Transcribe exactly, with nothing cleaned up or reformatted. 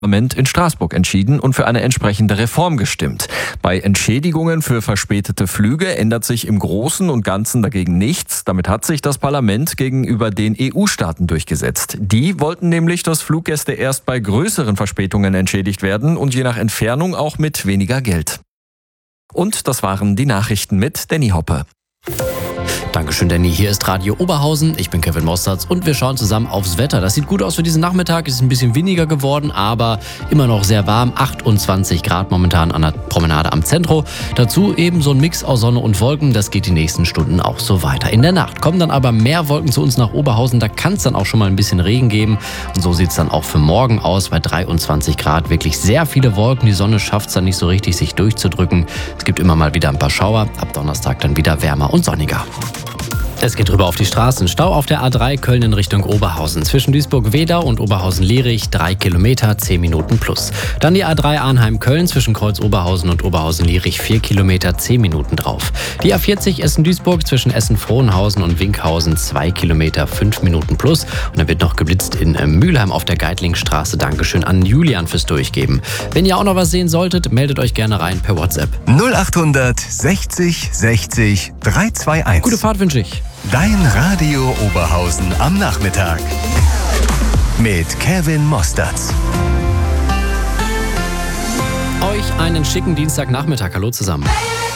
Parlament in Straßburg entschieden und für eine entsprechende Reform gestimmt. Bei Entschädigungen für verspätete Flüge ändert sich im Großen und Ganzen dagegen nichts. Damit hat sich das Parlament gegenüber den E U-Staaten durchgesetzt. Die wollten nämlich, dass Fluggäste erst bei größeren Verspätungen entschädigt werden und je nach Entfernung auch mit weniger Geld. Und das waren die Nachrichten mit Danny Hoppe. Dankeschön, Danny. Hier ist Radio Oberhausen. Ich bin Kevin Mosterz und wir schauen zusammen aufs Wetter. Das sieht gut aus für diesen Nachmittag. Es ist ein bisschen weniger geworden, aber immer noch sehr warm. achtundzwanzig Grad momentan an der Promenade am Zentrum. Dazu eben so ein Mix aus Sonne und Wolken. Das geht die nächsten Stunden auch so weiter. In der Nacht kommen dann aber mehr Wolken zu uns nach Oberhausen. Da kann es dann auch schon mal ein bisschen Regen geben. Und so sieht es dann auch für morgen aus bei dreiundzwanzig Grad. Wirklich sehr viele Wolken. Die Sonne schafft es dann nicht so richtig, sich durchzudrücken. Es gibt immer mal wieder ein paar Schauer. Ab Donnerstag dann wieder wärmer und sonniger. Es geht rüber auf die Straßen. Stau auf der A drei Köln in Richtung Oberhausen. Zwischen Duisburg-Wedau und Oberhausen-Lierich drei Kilometer, zehn Minuten plus. Dann die A drei Arnheim-Köln zwischen Kreuz-Oberhausen und Oberhausen-Lierich vier Kilometer, zehn Minuten drauf. Die A vierzig Essen-Duisburg zwischen Essen-Frohnhausen und Winkhausen zwei Kilometer, fünf Minuten plus. Und dann wird noch geblitzt in Mülheim auf der Geidlingstraße. Dankeschön an Julian fürs Durchgeben. Wenn ihr auch noch was sehen solltet, meldet euch gerne rein per WhatsApp. null achthundert sechzig sechzig dreihundertzweiundundzwanzig. Gute Fahrt wünsche ich. Dein Radio Oberhausen am Nachmittag mit Kevin Mosterz. Euch einen schicken Dienstagnachmittag. Hallo zusammen.